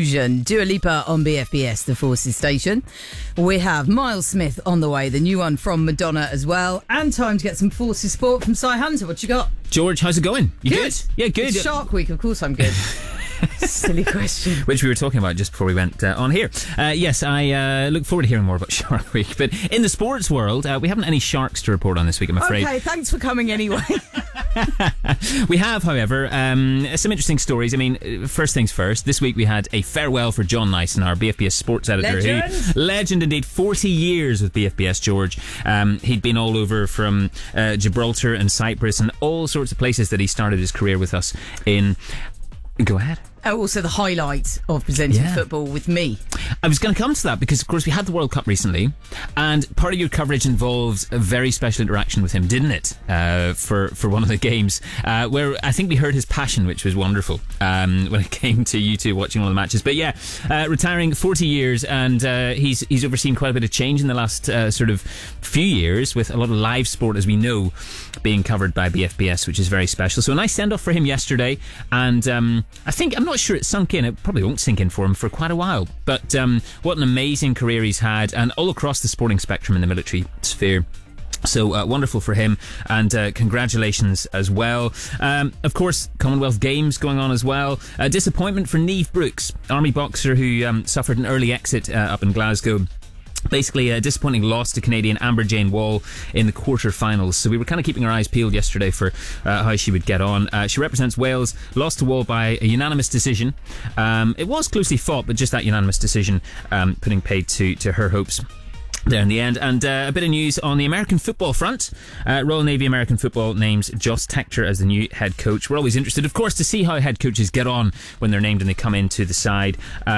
Fusion, Dua Lipa on BFBS, the Forces station. We have Miles Smith on the way, the new one from Madonna as well, and time to get some Forces sport from Cy Hunter. What you got? George, how's it going? You good? Yeah, good. It's Shark Week, of course I'm good. Silly question. Which we were talking about just before we went on here. Yes, I look forward to hearing more about Shark Week. But in the sports world, we haven't any sharks to report on this week, I'm afraid. Okay, thanks for coming anyway. We have, however, some interesting stories. I mean, first things first, this week we had a farewell for John Nyson, our BFBS sports editor. Legend indeed, 40 years with BFBS, George. He'd been all over from Gibraltar and Cyprus and all sorts of places that he started his career with us in. Go ahead. Also the highlight of presenting football with me. I was going to come to that because, of course, we had the World Cup recently, and part of your coverage involves a very special interaction with him, didn't it? For one of the games, where I think we heard his passion, which was wonderful, when it came to you two watching one of the matches. But yeah, retiring 40 years, and he's overseen quite a bit of change in the last sort of few years, with a lot of live sport, as we know, being covered by BFBS, which is very special. So a nice send-off for him yesterday, and I'm not sure it sunk in. It probably won't sink in for him for quite a while. But what an amazing career he's had, and all across the sporting spectrum in the military sphere. So wonderful for him, and congratulations as well. Of course, Commonwealth Games going on as well. Disappointment for Niamh Brooks, army boxer who suffered an early exit up in Glasgow. Basically, a disappointing loss to Canadian Amber Jane Wall in the quarter-finals. So we were kind of keeping our eyes peeled yesterday for how she would get on. She represents Wales, lost to Wall by a unanimous decision. It was closely fought, but just that unanimous decision putting paid to her hopes there in the end. And a bit of news on the American football front. Royal Navy American Football names Joss Tector as the new head coach. We're always interested, of course, to see how head coaches get on when they're named and they come into the side.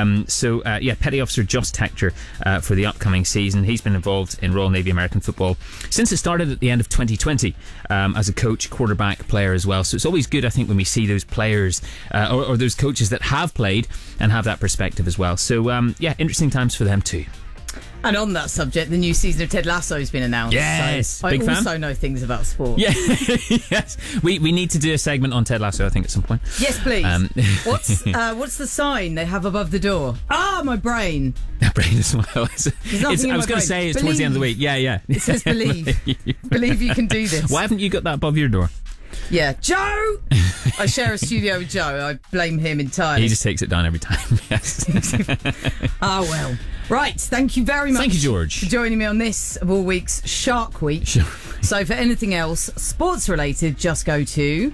Petty Officer Joss Tector for the upcoming season. He's been involved in Royal Navy American Football since it started at the end of 2020 as a coach, quarterback, player as well. So it's always good, I think, when we see those players or those coaches that have played and have that perspective as well. So, interesting times for them too. And on that subject, the new season of Ted Lasso has been announced. Yes, so big I also fan. know things about sport. Yeah, yes. We need to do a segment on Ted Lasso, I think, at some point. Yes, please. What's the sign they have above the door? My brain. That brain as well. I was going to say it's towards the end of the week. Yeah. It says believe. Believe you can do this. Why haven't you got that above your door? Yeah, Joe! I share a studio with Joe. I blame him entirely. He just takes it down every time. Yes. Well. Right, thank you very much. Thank you, George, for joining me on this of all weeks, Shark Week. So for anything else sports related, just go to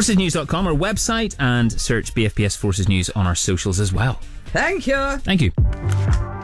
forcesnews.com, our website, and search BFBS Forces News on our socials as well. Thank you. Thank you.